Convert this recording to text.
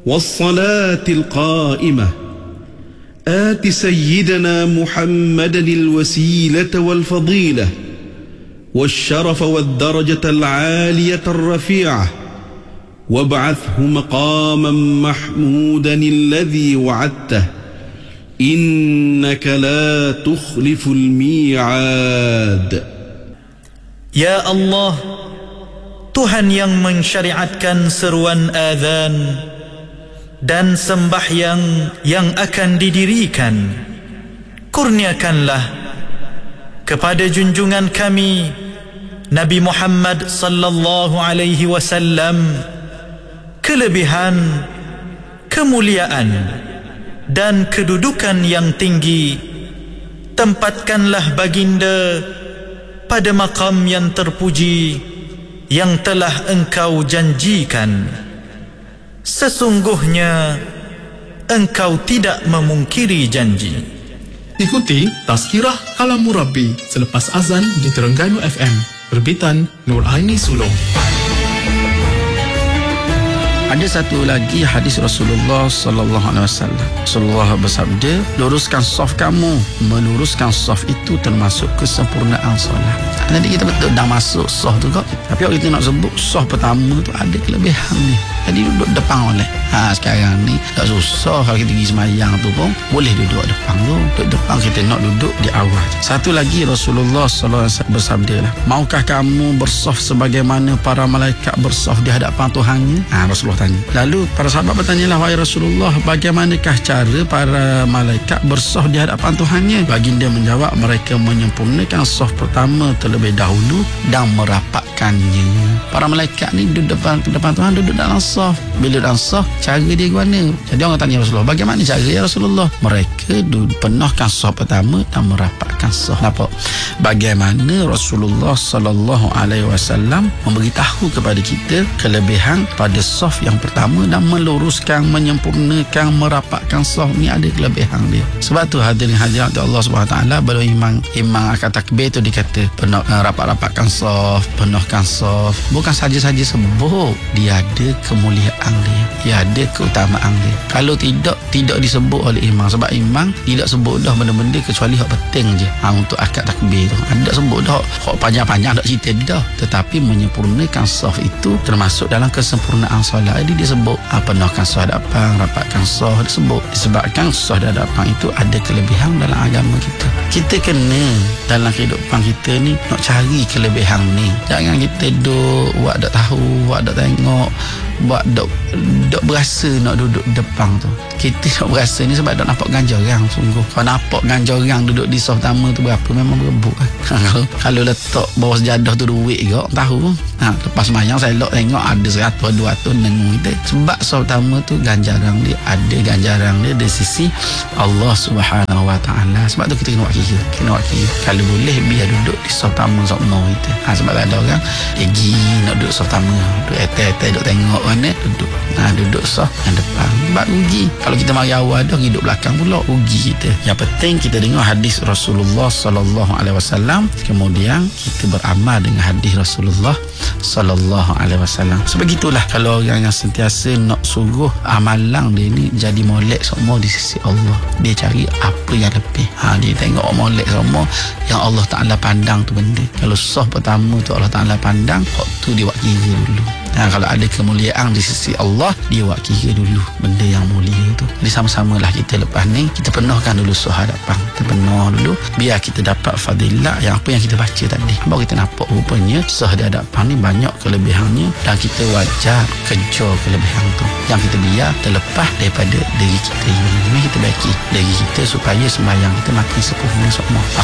والصلاة القائمة آت سيدنا محمدا الوسيلة والفضيلة والشرف والدرجة العالية الرفيعة وابعثه مقاما محمودا الذي وعدته إنك لا تخلف الميعاد. Ya Allah, Tuhan yang mensyariatkan seruan azan dan sembahyang yang akan didirikan, kurniakanlah kepada junjungan kami Nabi Muhammad sallallahu alaihi wasallam kelebihan, kemuliaan dan kedudukan yang tinggi. Tempatkanlah baginda pada maqam yang terpuji yang telah engkau janjikan. Sesungguhnya engkau tidak memungkiri janji. Ikuti Tazkirah Kalam Murabbi selepas azan di Terengganu FM, terbitan Nur Aini Sulong. Ada satu lagi hadis Rasulullah sallallahu alaihi wasallam. Rasulullah bersabda, luruskan saf kamu. Meluruskan saf itu termasuk kesempurnaan solat. Nanti kita betul dah masuk saf tu kok. Tapi kalau kita nak sebut saf pertama tu ada kelebihan ni. Jadi duduk depan oleh. Sekarang ni tak susah kalau kita pergi semayang tu pun boleh duduk depan tu. Duduk depan, kita nak duduk di awal. Satu lagi Rasulullah sallallahu alaihi wasallam bersabda lah, maukah kamu bersaf sebagaimana para malaikat bersaf di hadapan Tuhannya? Rasulullah tanya. Lalu para sahabat bertanyalah, wahai Rasulullah, bagaimanakah cara para malaikat bersaf di hadapan Tuhannya? Baginda menjawab, mereka menyempurnakan saf pertama terlebih dahulu dan merapatkannya. Para malaikat ni duduk depan Tuhan, duduk dalam saf. Bila dalam saf, cara dia ke mana? Jadi orang tanya Rasulullah, bagaimana cara ya Rasulullah? Mereka penuhkan saf pertama dan merapatkan saf. Nampak? Bagaimana Rasulullah sallallahu alaihi wasallam memberitahu kepada kita kelebihan pada saf yang pertama dan meluruskan, menyempurnakan, merapatkan saf ni ada kelebihan dia. Sebab tu hadirin hadirat Allah Subhanahu taala, baru imam akan takbir tu dikata rapat-rapatkan saf, penuhkan saf. Bukan saja-saja sebut, dia ada kemuliaan dia ada keutamaan dia. Kalau tidak disebut oleh imam, sebab imam tidak sebut dah benda-benda kecuali hak penting je untuk akad takbir tu. Ada sebut dah hak panjang-panjang tak cerita dia dah. Tetapi menyempurnakan saf itu termasuk dalam kesempurnaan solat. Jadi dia sebut penuhkan saf hadapan, rapatkan saf, disebut. Disebabkan saf hadapan itu ada kelebihan dalam agama kita. Kita kena dalam kehidupan kita ni nak cari kelebihan ni. Jangan kita buat tak tahu, buat tak tengok, buat dok berasa nak duduk depan tu. Kita nak berasa ni sebab dok nampak ganjaran sungguh. Kalau nampak ganjaran duduk di saf pertama tu berapa, memang berebut. Kalau letak bawah sejadah tu duit ke, tahu. Lepas mayang saya elok tengok ada 100 200 nengung kita. Sebab saf pertama tu ganjaran dia ada dari sisi Allah Subhanahu wa taala. Sebab tu kita kena buat kira. Kalau boleh biar duduk di saf pertama sokmo kita. Sebab ada orang pergi nak duduk saf pertama, duduk etai-etai duduk tengok mana duduk saf yang depan. Sebab rugi. Kalau kita mari awal dah hidup belakang pula, rugi kita. Yang penting kita dengar hadis Rasulullah sallallahu alaihi wasallam, kemudian kita beramal dengan hadis Rasulullah sallallahu alaihi wasallam. Sebegitulah kalau orang yang sentiasa nak suruh amalan dia ni jadi molek semua di sisi Allah. Dia cari apa yang lebih. Dia tengok molek semua yang Allah Taala pandang tu benda. Kalau saf pertama tu Allah Taala pandang, waktu dia buat kira dulu. Kalau ada kemuliaan di sisi Allah, dia buat kira dulu benda yang mulia tu. Jadi sama-samalah kita lepas ni, kita penuhkan dulu saf hadapan. Kita penuh dulu biar kita dapat fadilah yang apa yang kita baca tadi. Baru kita nampak rupanya saf di hadapan ni banyak kelebihannya dan kita wajar kejar kelebihan tu. Yang kita biar terlepas daripada diri kita. Ini kita baiki diri kita supaya sembahyang kita makin sempurna semua.